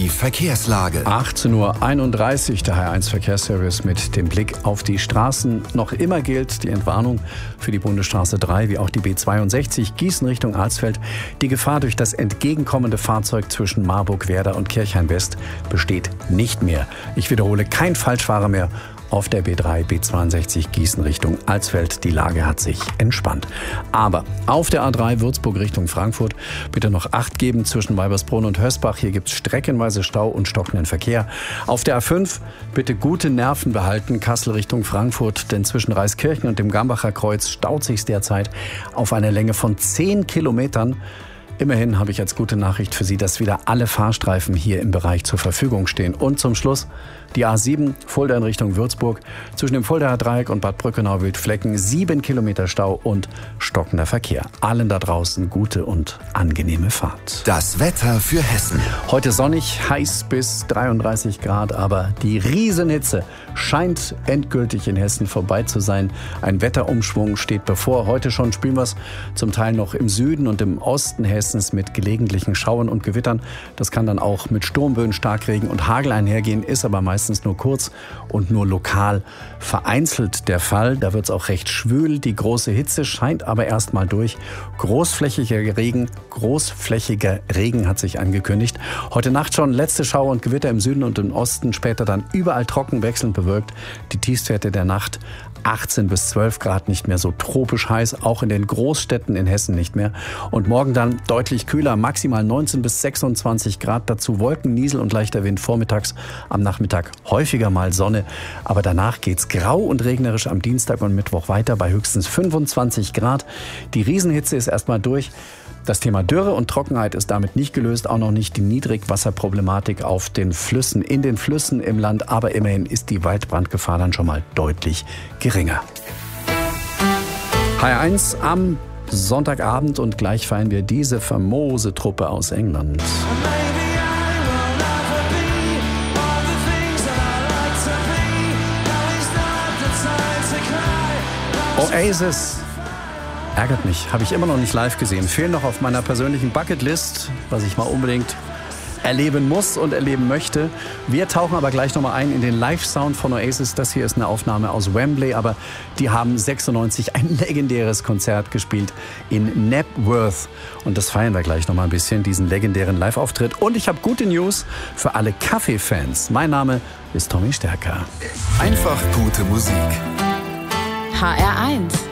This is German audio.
Die Verkehrslage. 18:31 Uhr, der HR1 Verkehrsservice mit dem Blick auf die Straßen. Noch immer gilt die Entwarnung für die Bundesstraße 3 wie auch die B62 Gießen Richtung Alsfeld. Die Gefahr durch das entgegenkommende Fahrzeug zwischen Marburg-Werder und Kirchhain-West besteht nicht mehr. Ich wiederhole, kein Falschfahrer mehr auf der B3, B62 Gießen Richtung Alsfeld. Die Lage hat sich entspannt. Aber auf der A3 Würzburg Richtung Frankfurt bitte noch Acht geben zwischen Weibersbrunn und Hösbach. Hier gibt es streckenweise Stau und stockenden Verkehr. Auf der A5 bitte gute Nerven behalten, Kassel Richtung Frankfurt, denn zwischen Reiskirchen und dem Gambacher Kreuz staut sich derzeit auf einer Länge von 10 Kilometern. Immerhin habe ich als gute Nachricht für Sie, dass wieder alle Fahrstreifen hier im Bereich zur Verfügung stehen. Und zum Schluss die A7 Fulda in Richtung Würzburg. Zwischen dem Fuldaer Dreieck und Bad Brückenau-Wildflecken 7 Kilometer Stau und stockender Verkehr. Allen da draußen gute und angenehme Fahrt. Das Wetter für Hessen. Heute sonnig, heiß bis 33 Grad, aber die Riesenhitze scheint endgültig in Hessen vorbei zu sein. Ein Wetterumschwung steht bevor. Heute schon spüren wir es zum Teil noch im Süden und im Osten Hessens mit gelegentlichen Schauern und Gewittern. Das kann dann auch mit Sturmböen, Starkregen und Hagel einhergehen, ist aber meistens nur kurz und nur lokal vereinzelt der Fall. Da wird es auch recht schwül. Die große Hitze scheint aber erstmal durch. Großflächiger Regen hat sich angekündigt. Heute Nacht schon letzte Schauer und Gewitter im Süden und im Osten, später dann überall trocken, wechselnd bewölkt. Die Tiefstwerte der Nacht 18 bis 12 Grad, nicht mehr so tropisch heiß, auch in den Großstädten in Hessen nicht mehr. Und morgen dann deutlich kühler, maximal 19 bis 26 Grad, dazu Wolken, Niesel und leichter Wind vormittags, am Nachmittag häufiger mal Sonne. Aber danach geht's grau und regnerisch am Dienstag und Mittwoch weiter bei höchstens 25 Grad. Die Riesenhitze ist erstmal durch. Das Thema Dürre und Trockenheit ist damit nicht gelöst, auch noch nicht die Niedrigwasserproblematik auf den Flüssen, in den Flüssen im Land. Aber immerhin ist die Waldbrandgefahr dann schon mal deutlich geringer. HR1 am Sonntagabend und gleich feiern wir diese famose Truppe aus England. Oasis. Ärgert mich, habe ich immer noch nicht live gesehen. Fehlen noch auf meiner persönlichen Bucketlist, was ich mal unbedingt erleben muss und erleben möchte. Wir tauchen aber gleich nochmal ein in den Live-Sound von Oasis. Das hier ist eine Aufnahme aus Wembley, aber die haben 96 ein legendäres Konzert gespielt in Knebworth. Und das feiern wir gleich nochmal ein bisschen, diesen legendären Live-Auftritt. Und ich habe gute News für alle Kaffee-Fans. Mein Name ist Tommy Stärker. Einfach gute Musik. HR1